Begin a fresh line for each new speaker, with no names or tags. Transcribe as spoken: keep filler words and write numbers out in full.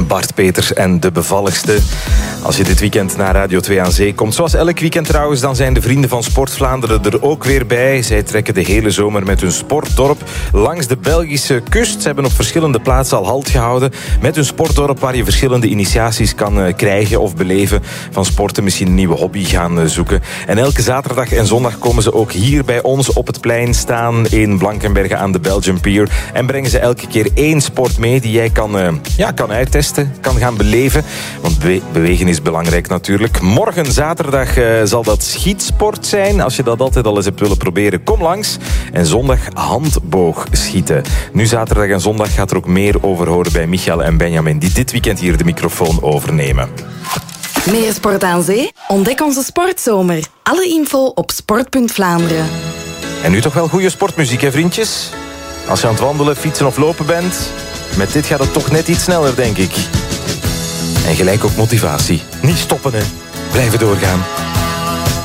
Bart Peters en De Bevalligste. Als je dit weekend naar Radio twee aan Zee komt, zoals elk weekend trouwens, dan zijn de vrienden van Sport Vlaanderen er ook weer bij. Zij trekken de hele zomer met hun sportdorp langs de Belgische kust. Ze hebben op verschillende plaatsen al halt gehouden met hun sportdorp, waar je verschillende initiaties kan uh, krijgen of beleven. Van sporten misschien een nieuwe hobby gaan uh, zoeken. En elke zaterdag en zondag komen ze ook hier bij ons op het plein staan in Blankenberge aan de Belgian Pier. En brengen ze elke keer één sport mee die jij kan, uh, ja, kan uittesten, kan gaan beleven. Want be- bewegen is belangrijk natuurlijk. Morgen zaterdag uh, zal dat schietsport zijn. Als je dat altijd al eens hebt willen proberen, kom langs. En zondag handboogschieten. Nu zaterdag en zondag gaat er ook meer over horen bij Michael en Benjamin, die dit weekend hier de microfoon overnemen.
Meer Sport aan Zee? Ontdek onze sportzomer. Alle info op sport punt Vlaanderen.
En nu toch wel goede sportmuziek, hè vriendjes? Als je aan het wandelen, fietsen of lopen bent, met dit gaat het toch net iets sneller, denk ik. En gelijk ook motivatie. Niet stoppen, hè. Blijven doorgaan.